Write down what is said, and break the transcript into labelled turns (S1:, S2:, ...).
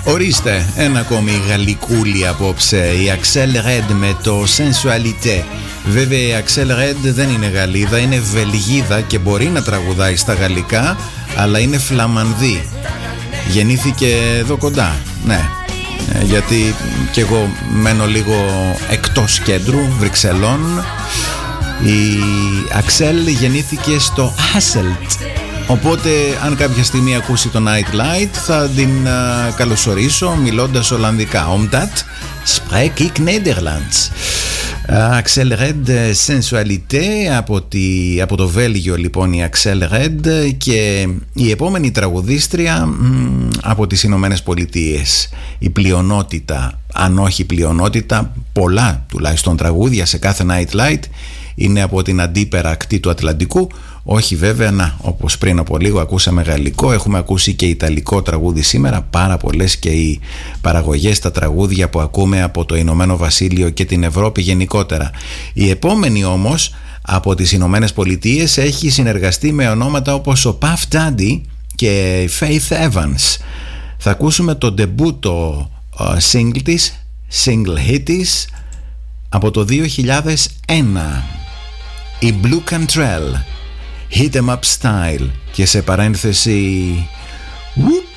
S1: Ορίστε, ένα ακόμη γαλλικούλι απόψε. Η Axel Red με το Sensualité. Βέβαια η Axel Red δεν είναι Γαλλίδα, είναι Βελγίδα και μπορεί να τραγουδάει στα γαλλικά, αλλά είναι Φλαμανδή. Γεννήθηκε εδώ κοντά, ναι, γιατί κι εγώ μένω λίγο εκτός κέντρου, Βρυξελών. Η Axel γεννήθηκε στο Hasselt. Οπότε αν κάποια στιγμή ακούσει το Nightlight θα την καλωσορίσω μιλώντας Ολλανδικά. Omdat spreek ik Nederlands. Axel Red, Sensualité, από το Βέλγιο λοιπόν η Axel Red, και η επόμενη τραγουδίστρια από τις Ηνωμένες Πολιτείες. Η πλειονότητα, αν όχι πλειονότητα, πολλά τουλάχιστον τραγούδια σε κάθε Nightlight είναι από την αντίπερα ακτή του Ατλαντικού. Όχι βέβαια, να, όπως πριν από λίγο ακούσαμε γαλλικό, έχουμε ακούσει και ιταλικό τραγούδι σήμερα. Πάρα πολλές και οι παραγωγές, τα τραγούδια που ακούμε από το Ηνωμένο Βασίλειο και την Ευρώπη γενικότερα. Η επόμενη όμως από τις Ηνωμένες Πολιτείες έχει συνεργαστεί με ονόματα όπως ο Puff Daddy και η Faith Evans. Θα ακούσουμε το ντεμπούτο single της, single hit της από το 2001, η Blue Cantrell, Hit 'em Up Style, και σε παρένθεση whoop.